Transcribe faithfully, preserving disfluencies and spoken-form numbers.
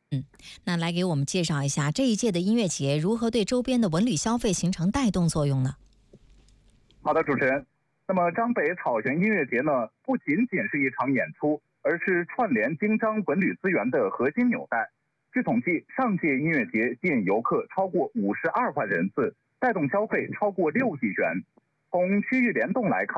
嗯，那来给我们介绍一下这一届的音乐节如何对周边的文旅消费形成带动作用呢？ 好的，主持人。那么张北草原音乐节呢，不仅仅是一场演出，而是串联京张文旅资源的核心纽带。据统计，上届音乐节吸引游客超过五十二万人次，带动消费超过六亿元。从区域联动来看，